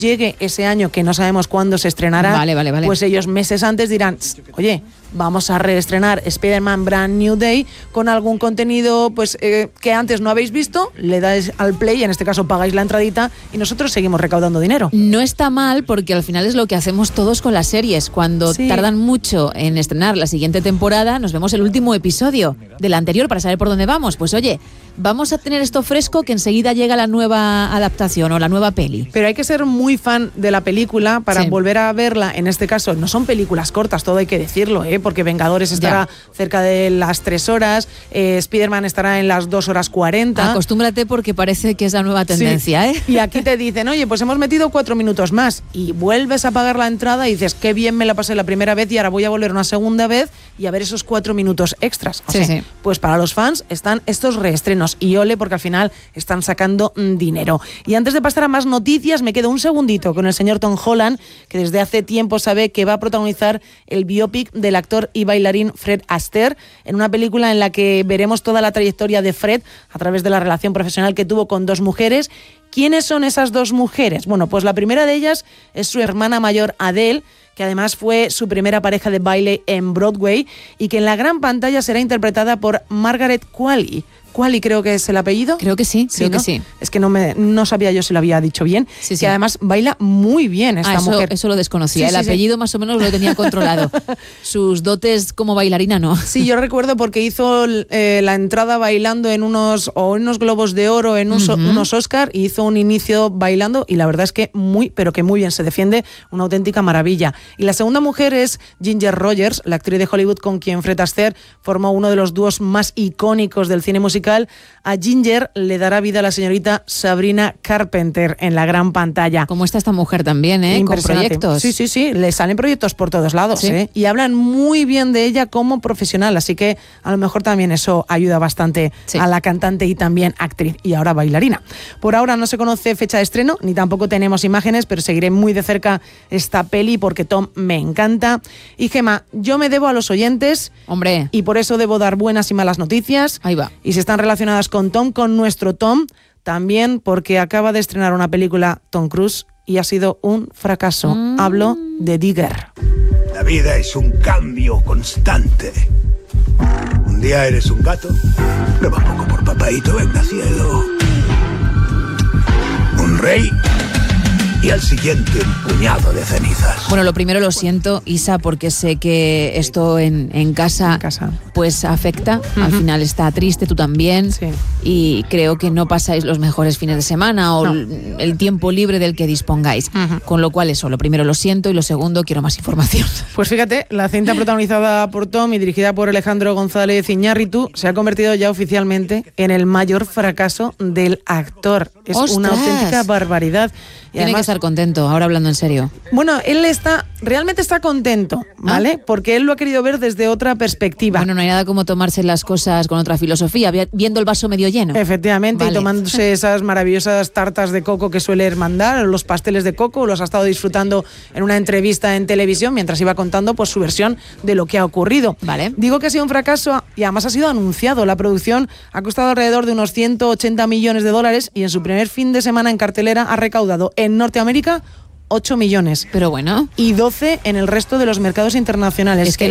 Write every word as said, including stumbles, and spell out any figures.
llegue ese año, que no sabemos cuándo se estrenará, vale, vale, vale. pues ellos meses antes dirán, oye, vamos a reestrenar Spider-Man Brand New Day con algún contenido pues eh, que antes no habéis visto, le dais al play, en este caso pagáis la entradita y nosotros seguimos recaudando dinero. No está mal porque al final es lo que hacemos todos con las series. Cuando sí. tardan mucho en estrenar la siguiente temporada, nos vemos el último episodio de la anterior para saber por dónde vamos. Pues oye, vamos a tener esto fresco que enseguida llega la nueva adaptación o la nueva peli. Pero hay que ser muy fan de la película para sí. volver a verla. En este caso, no son películas cortas, todo hay que decirlo, ¿eh? Porque Vengadores estará ya. cerca de las tres horas, eh, Spider-Man estará en las dos horas cuarenta. Acostúmbrate porque parece que es la nueva tendencia, sí. ¿eh? Y aquí te dicen, oye, pues hemos metido cuatro minutos más y vuelves a pagar la entrada y dices, qué bien me la pasé la primera vez y ahora voy a volver una segunda vez y a ver esos cuatro minutos extras. O sí, sea, sí. Pues para los fans están estos reestrenos y ole porque al final están sacando dinero. Y antes de pasar a más noticias, me quedo un segundito con el señor Tom Holland, que desde hace tiempo sabe que va a protagonizar el biopic del actor y bailarín Fred Astaire, en una película en la que veremos toda la trayectoria de Fred a través de la relación profesional que tuvo con dos mujeres. ¿Quiénes son esas dos mujeres? Bueno, pues la primera de ellas es su hermana mayor Adele, que además fue su primera pareja de baile en Broadway y que en la gran pantalla será interpretada por Margaret Qualley. Qualley creo que es el apellido. Creo que sí, sí creo ¿no? que sí. Es que no me no sabía yo si lo había dicho bien. Sí, sí. Que además baila muy bien esta ah, eso, mujer. Eso lo desconocía. Sí, el sí, apellido sí. más o menos lo tenía controlado. Sus dotes como bailarina no. Sí, yo recuerdo porque hizo eh, la entrada bailando en unos o unos Globos de Oro, en unos, uh-huh. unos Oscar, y hizo un inicio bailando y la verdad es que muy, pero que muy bien se defiende, una auténtica maravilla. Y la segunda mujer es Ginger Rogers, la actriz de Hollywood con quien Fred Astaire formó uno de los dúos más icónicos del cine musical. A Ginger le dará vida a la señorita Sabrina Carpenter en la gran pantalla. Como está esta mujer también, ¿eh? Con proyectos. Sí, sí, sí, le salen proyectos por todos lados, ¿sí? ¿eh? Y hablan muy bien de ella como profesional, así que a lo mejor también eso ayuda bastante sí. a la cantante y también actriz y ahora bailarina. Por ahora no se conoce fecha de estreno, ni tampoco tenemos imágenes, pero seguiré muy de cerca esta peli porque Tom me encanta. Y Gemma, yo me debo a los oyentes. Hombre. Y por eso debo dar buenas y malas noticias. Ahí va. Y si están relacionadas con Tom, con nuestro Tom, también porque acaba de estrenar una película Tom Cruise y ha sido un fracaso. Mm. Hablo de Digger. La vida es un cambio constante. Un día eres un gato, prueba poco por papaíto, venga cielo. Un rey y al siguiente un puñado de cenizas. Bueno, lo primero lo siento, Isa, porque sé que esto en, en, casa, en casa pues afecta. Uh-huh. Al final está triste, tú también. Sí. Y creo que no pasáis los mejores fines de semana o no. el tiempo libre del que dispongáis. Uh-huh. Con lo cual eso, lo primero lo siento y lo segundo quiero más información. Pues fíjate, la cinta protagonizada por Tom y dirigida por Alejandro González Iñárritu se ha convertido ya oficialmente en el mayor fracaso del actor. Es ¡Ostras! Una auténtica barbaridad. Y Tiene además, que estar contento, ahora hablando en serio. Bueno, él está, realmente está contento, ¿vale? ¿Ah? Porque él lo ha querido ver desde otra perspectiva. Bueno, no hay nada como tomarse las cosas con otra filosofía, viendo el vaso medio lleno. Efectivamente, vale. Y tomándose esas maravillosas tartas de coco que suele mandar, los pasteles de coco, los ha estado disfrutando en una entrevista en televisión mientras iba contando pues su versión de lo que ha ocurrido. Vale. Digo que ha sido un fracaso y además ha sido anunciado. La producción ha costado alrededor de unos ciento ochenta millones de dólares y en su primer fin de semana en cartelera ha recaudado en Norteamérica ocho millones. Pero bueno. Y doce en el resto de los mercados internacionales. Es que